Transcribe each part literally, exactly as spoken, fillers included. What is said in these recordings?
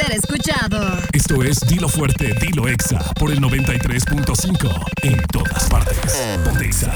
ser escuchado. Esto es Dilo Fuerte, Dilo Exa por el noventa y tres punto cinco en todas partes. Pontexa.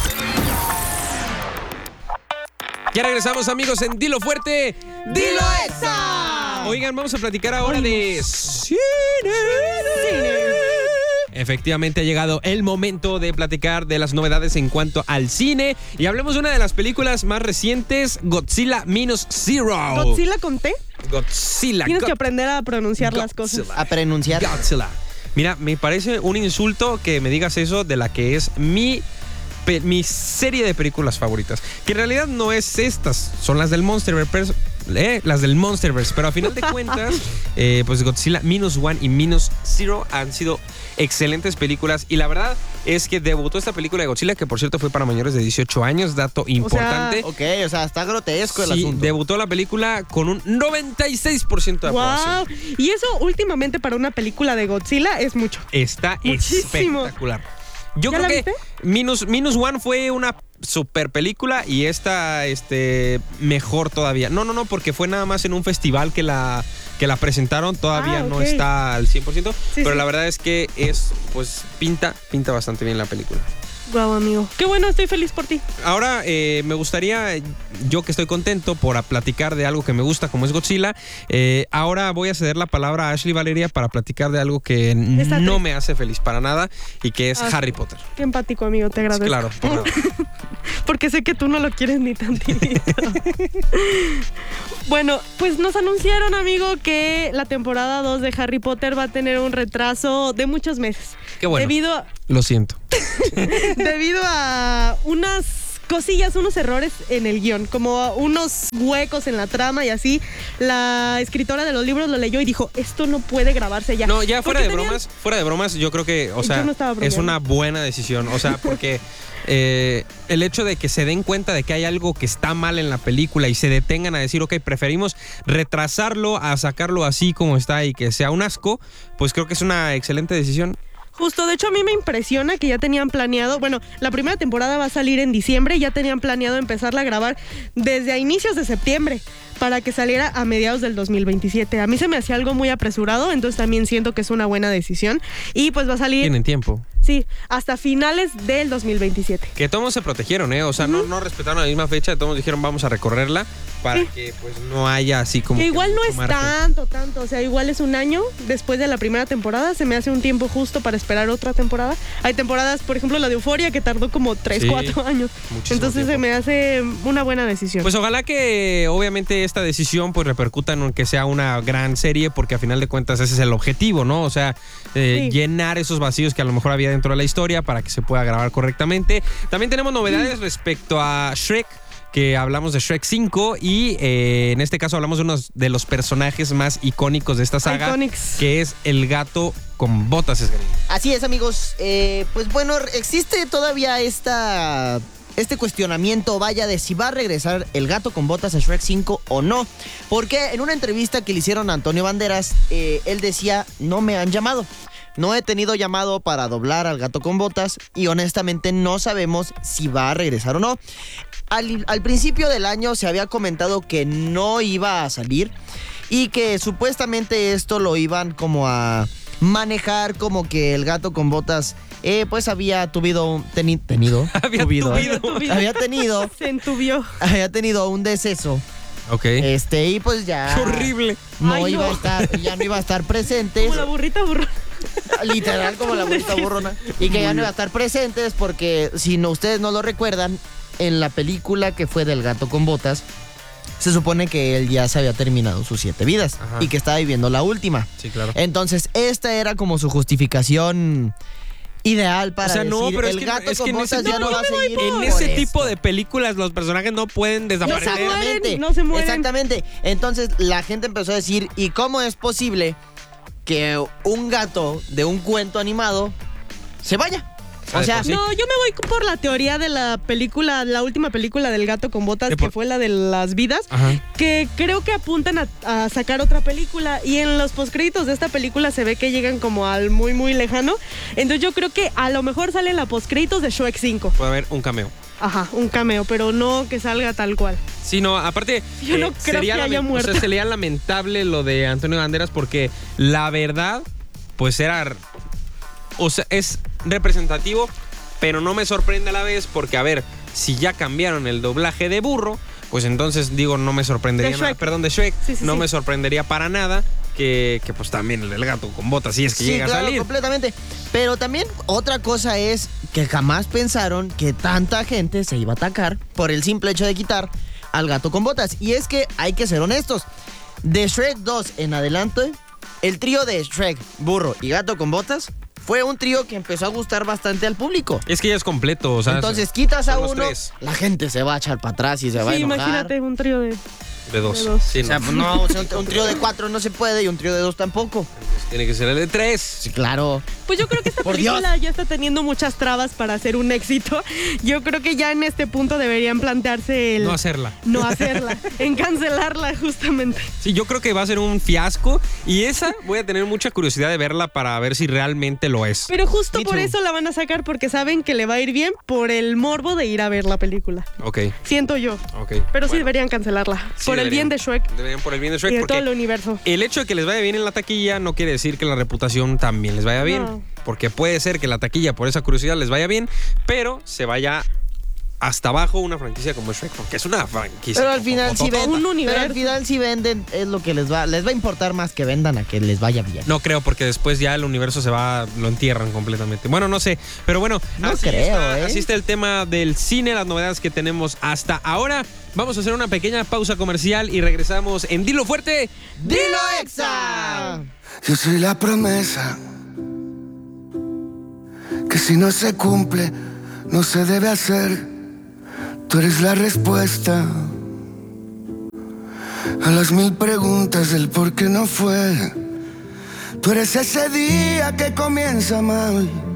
Ya regresamos, amigos, en Dilo Fuerte, Dilo Exa. Oigan, vamos a platicar ahora de cine. Cine. Efectivamente ha llegado el momento de platicar de las novedades en cuanto al cine. Y hablemos de una de las películas más recientes, Godzilla Minus Zero. ¿Godzilla con T? Godzilla. Tienes God- que aprender a pronunciar las cosas. Godzilla. A pronunciar. Godzilla. Mira, me parece un insulto que me digas eso de la que es mi, pe- mi serie de películas favoritas. Que en realidad no es estas, son las del Monsterverse. Eh, las del Monsterverse, pero a final de cuentas, eh, pues Godzilla Minus One y Minus Zero han sido excelentes películas. Y la verdad es que debutó esta película de Godzilla, que por cierto fue para mayores de dieciocho años, dato importante. Ok, o sea, está grotesco el Sí, asunto. debutó la película con un noventa y seis por ciento de aprobación. Wow. Y eso últimamente para una película de Godzilla es mucho. Está Muchísimo. espectacular. Yo ¿Ya creo la que viste? Minus, Minus One fue una super película y esta este, mejor todavía. No, no, no, porque fue nada más en un festival que la, que la presentaron. Todavía Ah, no ok. está al cien por ciento. Sí, pero sí. la verdad es que es, pues, pinta, pinta bastante bien la película. Wow, amigo. Qué bueno, estoy feliz por ti. Ahora eh, me gustaría, yo que estoy contento por a platicar de algo que me gusta como es Godzilla, eh, ahora voy a ceder la palabra a Ashley Valeria para platicar de algo que Está no triste. me hace feliz para nada y que es Ah, Harry Potter. Qué empático, amigo, te agradezco. Claro, por nada. Porque sé que tú no lo quieres ni tantito. Bueno, pues nos anunciaron, amigo, que la temporada dos de Harry Potter va a tener un retraso de muchos meses. Qué bueno. Debido a, Lo siento. debido a unas cosillas, unos errores en el guión, como unos huecos en la trama y así. La escritora de los libros lo leyó y dijo, esto no puede grabarse ya. No, ya fuera de Porque tenían- bromas, fuera de bromas, yo creo que, o Yo sea, no estaba es bromeando. una buena decisión. O sea, porque eh, el hecho de que se den cuenta de que hay algo que está mal en la película y se detengan a decir, ok, preferimos retrasarlo a sacarlo así como está y que sea un asco, pues creo que es una excelente decisión. Justo, de hecho a mí me impresiona que ya tenían planeado, bueno, la primera temporada va a salir en diciembre y ya tenían planeado empezarla a grabar desde a inicios de septiembre para que saliera a mediados del dos mil veintisiete. A mí se me hacía algo muy apresurado, entonces también siento que es una buena decisión y pues va a salir, Tienen tiempo. sí, hasta finales del dos mil veintisiete. Que todos se protegieron, ¿eh? O sea, no, no respetaron la misma fecha, todos dijeron vamos a recorrerla para Sí. que pues no haya así como... Que que igual no mucho es margen. tanto, tanto, o sea, igual es un año después de la primera temporada, se me hace un tiempo justo para esperar otra temporada. Hay temporadas, por ejemplo, la de Euphoria, que tardó como tres, Sí, cuatro años. muchísimo Entonces se tiempo. me hace una buena decisión. Pues ojalá que obviamente esta decisión pues repercuta en que sea una gran serie, porque a final de cuentas ese es el objetivo, ¿no? O sea, eh, Sí. llenar esos vacíos que a lo mejor había dentro de la historia para que se pueda grabar correctamente. También tenemos novedades respecto a Shrek, que hablamos de Shrek cinco y eh, en este caso hablamos de uno de los personajes más icónicos de esta saga, Iconics. que es el gato con botas, Esgarín. Así es, amigos. Eh, pues bueno, existe todavía esta, este cuestionamiento, vaya, de si va a regresar el gato con botas a Shrek cinco o no. Porque en una entrevista que le hicieron a Antonio Banderas, eh, él decía, no me han llamado. No he tenido llamado para doblar al gato con botas y honestamente no sabemos si va a regresar o no. Al, al principio del año se había comentado que no iba a salir y que supuestamente esto lo iban como a manejar como que el gato con botas eh, pues había tuvido, teni- tenido, Había tuvido, tuvido. había tenido, Se entubió. había tenido un deceso. Ok. Este, y pues ya Qué horrible. no Ay, iba no. a estar, ya no iba a estar presentes. Como la burrita burra. Literal como la burrita burrona. Y que ya no iba a estar presentes porque si no, ustedes no lo recuerdan, en la película que fue del gato con botas, se supone que él ya se había terminado sus siete vidas. Ajá. Y que estaba viviendo la última. Sí, claro. Entonces, esta era como su justificación ideal para O sea, no, decir, pero es el que- gato es que con en ese botas ya tipo- no va a seguir En por ese esto. tipo de películas los personajes no pueden desaparecer. se mueren, Exactamente, no se mueren. exactamente. Entonces la gente empezó a decir, ¿y cómo es posible que un gato de un cuento animado se vaya? O sea, Sí. No, yo me voy por la teoría de la película, la última película del gato con botas, ¿De que por- fue la de las vidas, Ajá. que creo que apuntan a, a sacar otra película. Y en los postcréditos de esta película se ve que llegan como al muy, muy lejano. Entonces yo creo que a lo mejor sale en la postcréditos de Shrek cinco. Puede haber un cameo. Ajá, un cameo, pero no que salga tal cual. Sí, no, aparte. Yo no creo sería que haya lamen- muerto. O sea, sería lamentable lo de Antonio Banderas porque la verdad, pues era. O sea, es representativo, pero no me sorprende a la vez porque, a ver, si ya cambiaron el doblaje de burro, pues entonces digo, no me sorprendería De nada. Shrek. Perdón, de Shrek. Sí, sí, no sí. me sorprendería para nada que, que pues también el del gato con botas, si es que sí, llega claro, a salir. completamente. Pero también otra cosa es que jamás pensaron que tanta gente se iba a atacar por el simple hecho de quitar al gato con botas. Y es que hay que ser honestos. De Shrek dos en adelante, el trío de Shrek, burro y gato con botas fue un trío que empezó a gustar bastante al público. Es que ya es completo, o sea. Entonces quitas a son los uno, tres. la gente se va a echar para atrás y se va a Sí, enojar. imagínate un trío de... De dos. de dos. Sí, O sea, no. pues no, o sea, un, un trío de cuatro no se puede y un trío de dos tampoco. Tiene que ser el de tres. Sí, claro. Pues yo creo que esta Por película Dios. ya está teniendo muchas trabas para hacer un éxito. Yo creo que ya en este punto deberían plantearse el... No hacerla. no hacerla, en cancelarla justamente. Sí, yo creo que va a ser un fiasco y esa voy a tener mucha curiosidad de verla para ver si realmente lo es. Pero justo Me por too. eso la van a sacar, porque saben que le va a ir bien por el morbo de ir a ver la película. Ok, Siento yo. ok. Pero sí Bueno, deberían cancelarla. sí por el deberían. bien de Shrek Deberían por el bien de y Shrek de todo el porque universo. el hecho de que les vaya bien en la taquilla no quiere decir que la reputación también les vaya bien. No. Porque puede ser que la taquilla por esa curiosidad les vaya bien, pero se vaya hasta abajo una franquicia como Shrek, porque es una franquicia. Pero al final sí tototota. venden. Un universo. Pero al final sí venden, es lo que les va, les va a importar más que vendan a que les vaya bien. No creo, porque después ya el universo se va, lo entierran completamente. Bueno, no sé, pero bueno, No así, creo, está, ¿eh? así está el tema del cine, las novedades que tenemos hasta ahora. Vamos a hacer una pequeña pausa comercial y regresamos en Dilo Fuerte. ¡Dilo Exa! Yo soy la promesa que si no se cumple, no se debe hacer. Tú eres la respuesta a las mil preguntas del por qué no fue. Tú eres ese día que comienza mal